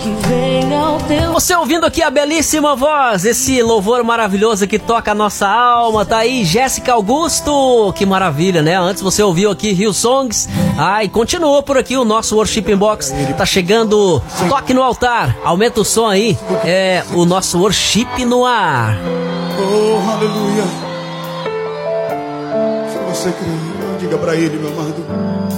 Você ouvindo aqui a belíssima voz, esse louvor maravilhoso que toca a nossa alma, tá aí Jéssica Augusto, que maravilha, né? Antes você ouviu aqui Hillsongs, e continuou por aqui o nosso Worship Box, tá chegando, toque no altar, aumenta o som aí, é o nosso Worship no ar. Oh, aleluia. Se você crê, diga pra ele, meu amado.